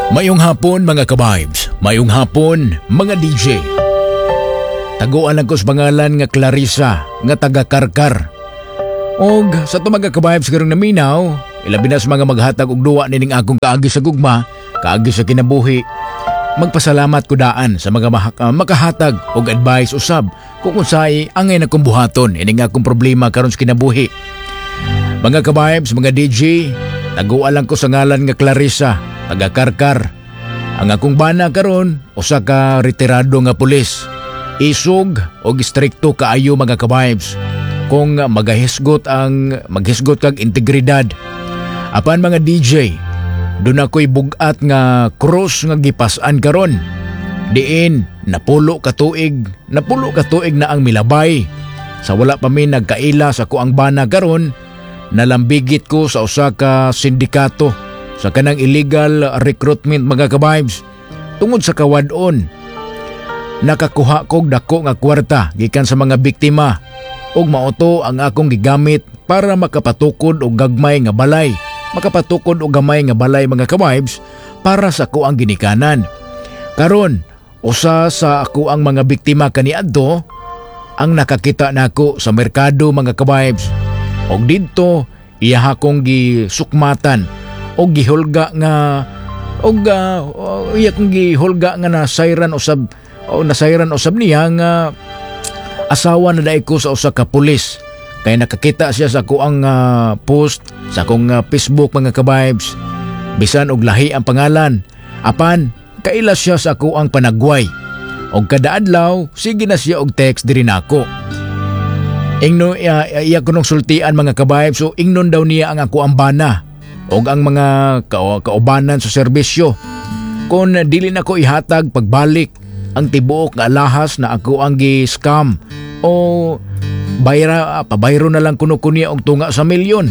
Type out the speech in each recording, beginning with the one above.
Mayong hapon mga ka-vibes, mayong hapon mga DJ. Taguan lang ko sa pangalan nga Clarissa nga taga Karkar. Og sa ito mga ka-vibes karong naminaw, ilabi na sa mga maghatag og duwa nining akong kaagi sa gugma, kaagi sa kinabuhi. Magpasalamat ko daan sa mga makahatag og advice usab kung unsay angay na kong buhaton ining akong problema karon sa kinabuhi. Mga ka-vibes, mga DJ, taguan lang ko sa ngalan nga Clarissa taga Karkar. Ang akong bana karon usa ka retirado nga pulis. Isog og istrikto kaayo mga ka-vibes kung maghisgot kag integridad. Apan mga DJ, doon ako'y bugat nga cross nga gipasan karon. Diin napulo ka tuig na ang milabay. Sa wala pa mi nagkaila sa ko ang bana karon, nalambigit ko sa usa ka sindikato sa kanang illegal recruitment mga ka-vibes. Tungod sa kawadon, nakakuha kog dako nga kwarta gikan sa mga biktima ug mauto ang akong gigamit para makapatukod og gamay nga balay mga ka-vibes para sa ako ang ginikanan. Karon, usa sa ako ang mga biktima kaniadto ang nakakita nako sa merkado mga ka-vibes. Og didto iya akong gisukmatan og gihulga nga nasayran usab niya nga asawa na daig ko sa usa ka pulis. Kaya nakakita siya sa kuang post sa akong Facebook mga ka-vibes. Bisan og lahi ang pangalan. Apan, kaila siya sa kuang panagway. Og kada adlaw, sige na siya og text diri nako. Ingno iya ko nung sultian mga ka-vibes, so ingnon daw niya ang ako ang bana og ang mga kaubanan sa serbisyo. Kung dili na ko ihatag pagbalik ang tibuok nga alahas na ako ang gi-scam o pabayro na lang kuno niya og tunga sa milyon.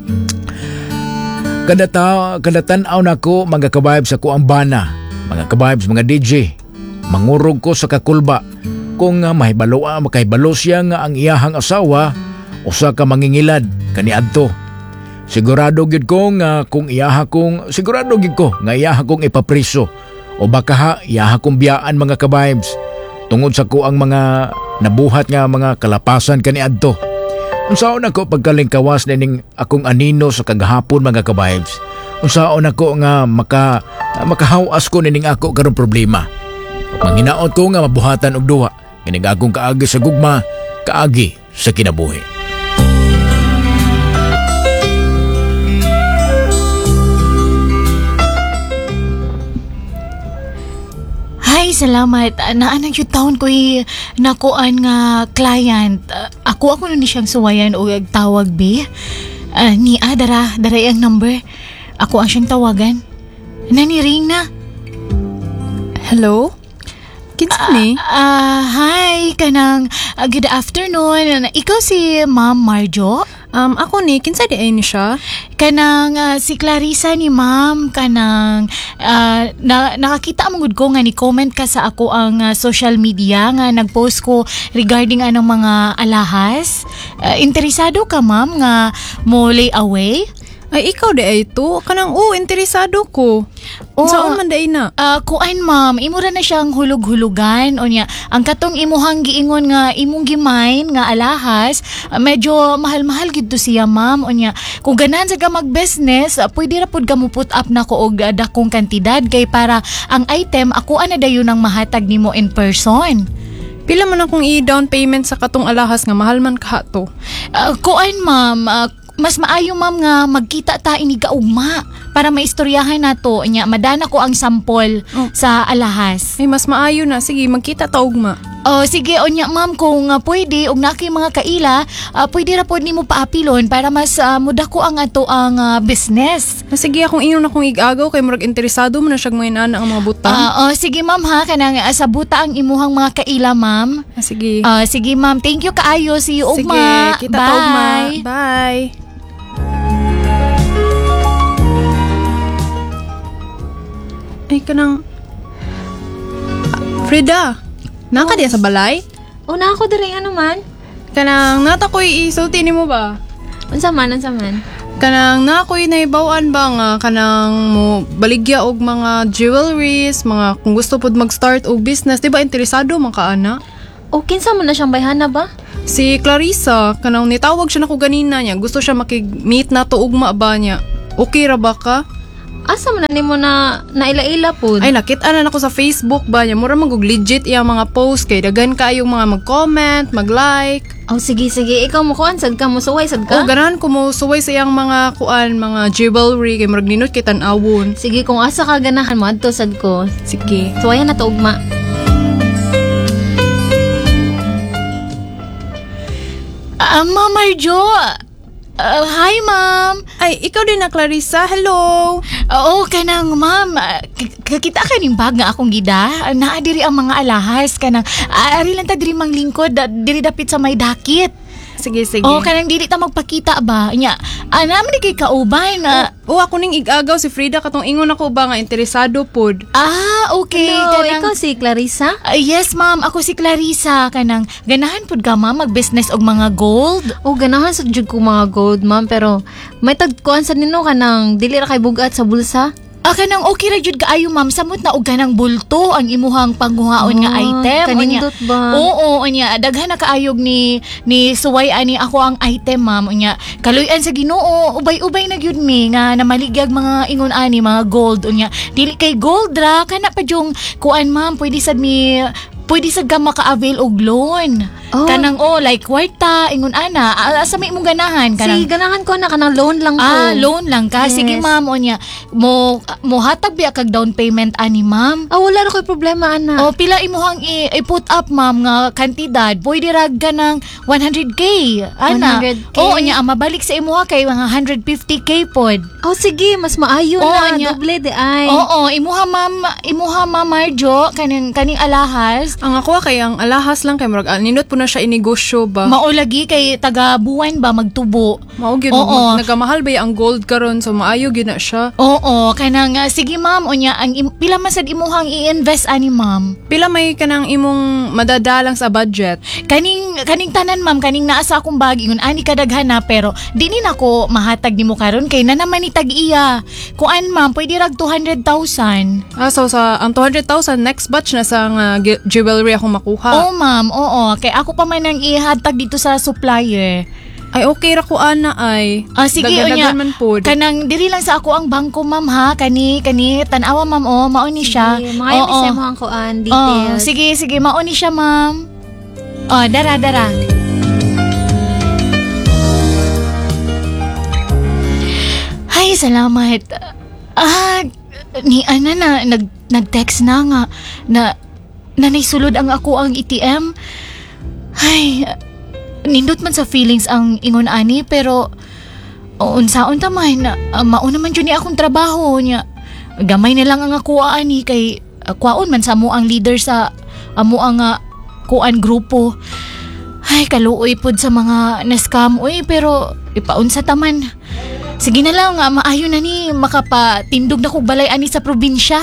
Kada tan-aw nako mga ka-vibes ako ang bana. Mga ka-vibes, mga DJ, mangurog ko sa kakulba kung makahibalo siya nga ang iyahang asawa usa ka mangingilad kaniadto. Sigurado gid ko nga iyaha kong ipapriso o baka iyaha kong biyaan mga ka-vibes tungod sa ko ang mga nabuhat nga mga kalapasan kaniadto. Unsaon ako pagkalingkawas ning akong anino sa kagahapon mga ka-vibes. Unsaon ako nga makahawas ko ning ako karong problema. Manghinaot ko nga mabuhatan og duha kining akong kaagi sa gugma, kaagi sa kinabuhi. Ay, salamat. Naanang yung taon ko'y nakuan nga client. Ako na ni siyang suwayan o tawag, be. Ni dara ang number. Ako ang siyang tawagan. Naniring na. Hello? Kinsa ni? Hi, kanang good afternoon. Ikaw si Ma'am Marjo? Ako ni, kinsa di ay ni siya? Kanang si Clarissa ni Ma'am, kanang nakakita mo gud ko nga ni comment ka sa ako ang social media nga nagpost ko regarding anong mga alahas. Interesado ka Ma'am nga mo lay away? Ay, ikaw di ay to. Kanang, interesado ko. Saan man di na? Kuan Ma'am, imo ra na siyang hulug-hulugan. O niya, ang katong imuhang giingon nga imong gimain nga alahas, medyo mahal-mahal gid to siya Ma'am. O niya, kung ganahan sa ka mag-business, pwede ra pud ka mo put up na ko og dakong kantidad kay para ang item ako ana dayon ang mahatag nimo in person. Pila man akong i-down payment sa katong alahas nga mahal man ka to? Kuan Ma'am, mas maayo Ma'am nga magkita ta ini kaugma para maistoryahan nato nya madana ko ang sample sa alahas. Ay mas maayo na, sige magkita ta ugma. Sige onya Ma'am kung pwede og nakay mga kaila, pwede ra pod nimo paapilon para mas muda ko ang ato ang business. Sige akong ingon akong igagaw kay murag interesado man na siya ngayon ang mga butang. Sige Ma'am ha, kanang sa buta ang imuhang mga kaila Ma'am. Sige. Sige Ma'am, thank you kaayo, see you ugma. Sige, kita ta ugma. Bye. Ay, kanang... Frida, naka diya sa balay? Na ako diri ano man. Kanang, nata ko'y isulti ni mo ba? Unsa man? Kanang na ako'y naibawan ba nga kanang mo baligya og mga jewelries, mga kung gusto pod mag-start og business, di ba interesado man ka ana? O kinsa man na siyang bayhana ba? Si Clarissa, kanang nitawag siya nako ganina niya, gusto siya makig-meet na to ugma ba niya. Okay ra ba ka? Asa man na nimo na naila-ila pod? Ay nakita na nako sa Facebook ba niya, mura magug legit iyang mga post kay daghan kayong mga mag-comment, mag-like. Oh, sige. Ikaw mo kuan, sad ka mo suway, sad ka? O ganahan ko mo suway sa iyang mga kuan, mga jewelry kay murag ninot kay tan-awon. Sige, kung asa ka ganahan mo, adto sad ko. Sige. Suwayan na to ugma. Ma'am Marjo. Hi, ma'am. Ay, ikaw din na Clarissa. Hello. Oo, kanang ma'am. Kakita ka ning bag nga akong gida. Naadiri ang mga alahas. Kanang, ari lang ta diri mang lingkod. Diri dapit sa may dakit. Sige. Oo, kanang dili ta magpakita ba? Nya, naman di kay kauban. O ako ning igagaw si Frida katong ingon ako ba nga interesado pod. Okay. Hello, Kanang, ikaw si Clarissa? yes, ma'am. Ako si Clarissa. Kanang, ganahan pod ka, ma'am, mag-business og mga gold. O ganahan sa jud ko mga gold, ma'am, pero may tagkuan sa nino kanang dili ra kay bugat sa bulsa. Kanang okay ra jud kaayo, ma'am. Samot na og kanang bulto ang imuhang panghuhaon nga item. Kanindot ba? Oo, unya daghan na kaayog ni suway ani ako ang item, ma'am. Unya kaluy-an sa Ginoo, ubay-ubay na gyud mi nga namaligyag mga ingon ani mga gold. Unya dili kay gold ra kana pa jung kuan, ma'am. Pwede sad ka maka-avail og loan. Kanang like kwarta ingon ana asa may imong ganahan kanang Sige, ganahan ko na kanang loan lang ko. loan lang ka. Yes. Sige, ma'am. Unya mo hatag biya kag down payment ani, ma'am. Wala ra ko'y problema, ana. O pila imuhang i-put up, ma'am, nga kantidad. Pwede ra ka ng 100k. Ana. 100K? O nya mabalik sa imuha kay mga 150k pod. Sige, mas maayo na. nya. Doble de ay. Oo, imuha ma'am Marjo kaning alahas. Ang ako kay ang alahas lang kay murag nindot po na siya inegosyo ba. Maulagi kay taga buwan ba magtubo. Mao gyud Oo. nagamahal ba ang gold karon so maayo gyud na siya. Oo, kanang sige, ma'am. Unya ang pila man sad imuhang i-invest ani, ma'am. Pila may kanang imong madadalang sa budget? Kaning tanan, ma'am, kaning naa sa akong bag ingon ani kadaghan na, pero di ni nako mahatag nimo karon kay na naman ni tag-iya. Kuan, ma'am, pwede rag 200,000. So sa ang 200,000 next batch na sa jewelry ako makuha. Oo, ma'am, oo. Kay ako pa man ang ihatag dito sa supplier. Ay okay ra ko ana ay. Sige, Dagdagan unya. man pod. Kanang diri lang sa ako ang bangko, ma'am, ha. Kani tan-awa, ma'am, mao ni siya. Sige, mga Oo. sa mga kuan details. Sige, mao ni siya, ma'am. Dara. Ay, salamat. Ni Ana na nag-text na nga na naisulod ang ako ang ATM. Ay, nindot man sa feelings ang ingon ani, pero unsaon ta man mao naman jud ni akong trabaho niya. Gamay na lang ang ako ani kay kwaon man sa mo ang leader sa amo ang kuan grupo. Ay, kaluoy pod sa mga na-scam pero ipaunsa taman. Sige na lang, maayo na ni makapatindog na kog balay ani sa probinsya.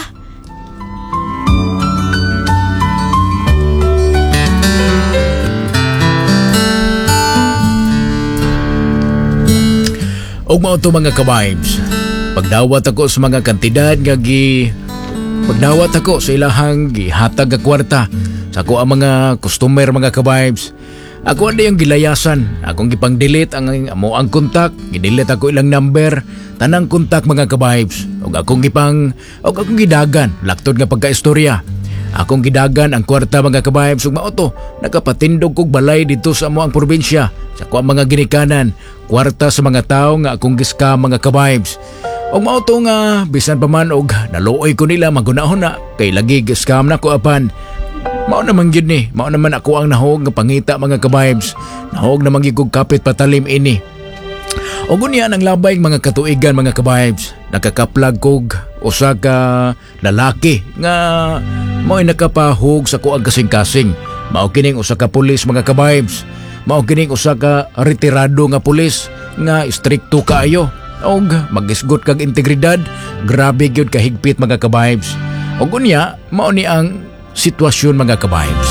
Og mao to mga ka-vibes. Pagdawat ako sa mga kantidad nga pagdawat ako sa ilahang gihatag nga kwarta sa ako ang mga customer mga ka-vibes. Ako andi ang gilayasan, akong gipang-delete ang amo ang kontak, gidelete ako ilang number, tanang kontak mga ka-vibes. Og akong gidagan, laktod nga pagkaistorya. Akong gidagan ang kwarta mga ka-vibes ug mao to, nakapatindog kog balay dito sa amo ang probinsya. Sa ko mga ginikanan, kwarta sa mga tao nga akong giskam mga ka-vibes. Og mao to nga bisan pa man og naluoy ko nila magunahon na kay lagi giskam na ko apan. Mao naman gyud ni, mao naman ako ang nahog nga pangita mga ka-vibes. Nahog naman gyud kog kapit patalim ini. Og unya nang labay mga katuigan mga ka-vibes, nakakaplag kog usa ka lalaki nga mao nakapahug sa kuag kasing-kasing. Mao kining usa ka pulis mga ka-vibes. Mao kining usa ka retirado nga pulis nga istrikto kaayo. Og magisgot kag integridad, grabe gyud kahigpit mga ka-vibes. Og unya mao ni ang sitwasyon mga ka-vibes.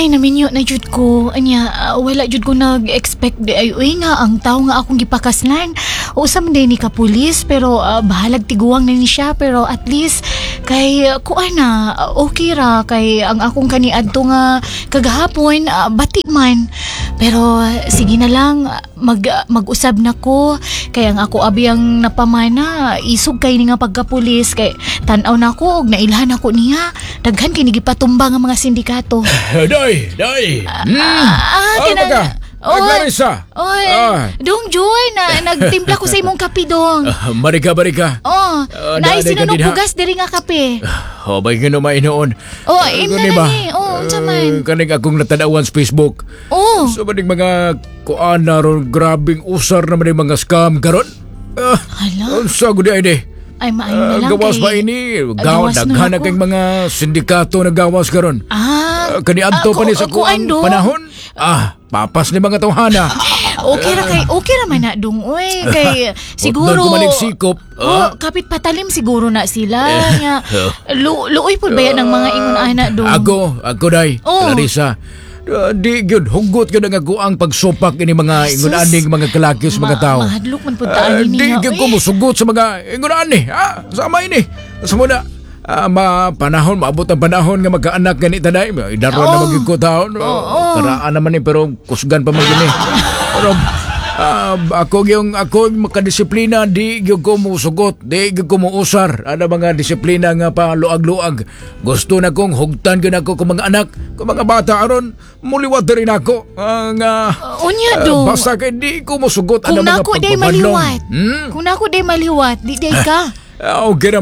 Ay, naminyo na jud ko. Anya, wala jud ko nag-expect di ay uy nga ang tao nga akong gipakaslan. Usam din ni ka pulis pero bahalag tiguang na ni siya pero at least kay kuana okay ra kay ang akong kaniadto nga kagahapon bati man. Pero sige na lang mag-usab na ko kay ang ako abi ang napamana isog kay ni nga pagkapulis kay tan-aw na ko og nailhan ako niya. Daghan kini gipatumba nga mga sindikato. Day! Kinang- ka? Clarissa! Oy, Dong Joy, nagtimpla ko sa imong kape, Dong. Marika. Oh, naisin na ka din, ha? bugas diri nga kape. Bay nga naman noon. Oh, ina na ni. Oh, unsa man? Kaning akong natanawan sa Facebook. Oh, So maning mga kuan na ron, grabing usar na maning mga scam karon. hala. Unsa gud ay di? Ay, maayo na lang Gawas kay... ba ini? gawas na Daghan na ako. kay mga sindikato na gawas karon. Kani adto pa ni sa kuan Dong. panahon. Papas ni mga tawhana. Okay ra man na, Dong. Uy, kay siguro... Otdon kumalig sikop. kapit patalim siguro na sila. Nga, luoy po ba yan ng mga ingon ana, Dong? Ako day, Oh. Clarissa. Di gyud hugot gyud ang ako ang pagsupak ini mga Jesus. ingon-aning mga kalaki sa mga tao. Mahadlok man po taan Di niya. gyud ko musugot sa mga ingon-ani. Sama ini. Sa muna. Maabot ang panahon nga magkaanak ganit taday. Idaron na maging ko taon. Karaan naman ni pero kusgan pa man gini. Pero ako yung makadisiplina, di gyud ko musugot, di gyud ko muusar. Ano mga disiplina nga pa luag-luag. Gusto na kong hugtan gyud ako kung mga anak, kung mga bata aron muliwat rin ako. Unya, Dong. Basta kay di ko musugot Kung ano mga nako day pagbabanlong. maliwat. Kung nako day maliwat, di day ka. Okay